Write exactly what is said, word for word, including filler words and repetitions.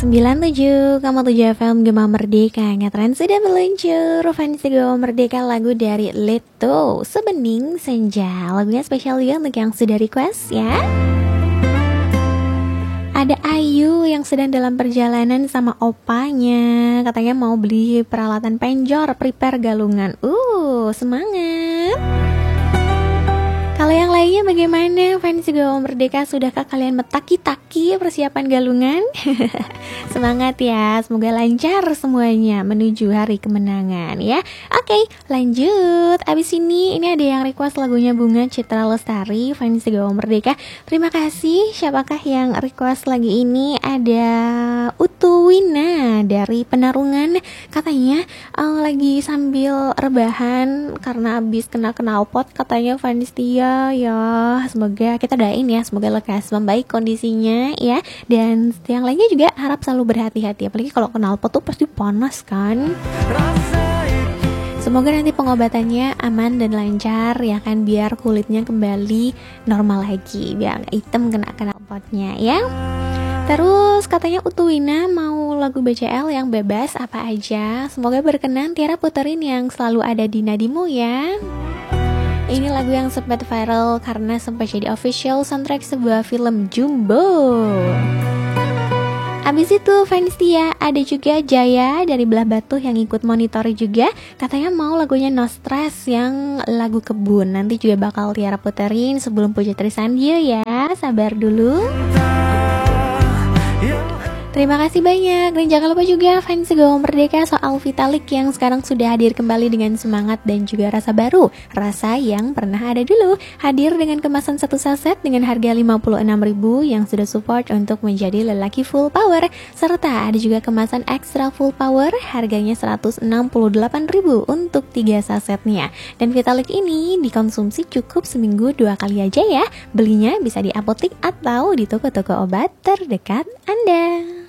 sembilan puluh tujuh koma tujuh F M Gema Merdeka. Ngetren sudah meluncur Fans Gema Merdeka, lagu dari Leto, Sebening Senja. Lagunya spesial juga untuk yang sudah request ya. Ada Ayu yang sedang dalam perjalanan sama opanya. Katanya mau beli peralatan penjor, prepare galungan. Uh, semangat. Kalau yang lainnya bagaimana? Fans Gema Merdeka, sudahkah kalian metaki-taki persiapan galungan? Semangat ya, semoga lancar semuanya menuju hari kemenangan ya. Oke, lanjut. Abis ini, ini ada yang request lagunya Bunga Citra Lestari, Fans Gema Merdeka. Terima kasih. Siapakah yang request lagi ini? Ada Utuwina dari Penarungan. Katanya uh, lagi sambil rebahan karena abis kena knalpot. Katanya Fans Tia ya, semoga kita doain ya, semoga lekas membaik kondisinya ya. Dan yang lainnya juga harap selalu berhati-hati, apalagi kalau knalpot tuh pasti panas kan. Semoga nanti pengobatannya aman dan lancar ya kan, biar kulitnya kembali normal lagi, biar gak hitam kena knalpotnya ya. Terus katanya Utuwina mau lagu B C L yang bebas apa aja. Semoga berkenan, Tiara puterin yang selalu ada di nadimu ya. Ini lagu yang sempat viral karena sempat jadi official soundtrack sebuah film Jumbo. Abis itu Fans Tia, ada juga Jaya dari Belah Batu yang ikut monitor juga. Katanya mau lagunya No Stress yang lagu kebun. Nanti juga bakal Tiara puterin sebelum Puja Trisandia ya. Sabar dulu. Terima kasih banyak. Dan jangan lupa juga Fans Gema Merdeka soal Vitalik yang sekarang sudah hadir kembali dengan semangat dan juga rasa baru, rasa yang pernah ada dulu. Hadir dengan kemasan satu saset dengan harga lima puluh enam ribu yang sudah support untuk menjadi lelaki full power. Serta ada juga kemasan extra full power, harganya seratus enam puluh delapan ribu untuk tiga sasetnya. Dan Vitalik ini dikonsumsi cukup seminggu dua kali aja ya. Belinya bisa di apotik atau di toko-toko obat terdekat Anda.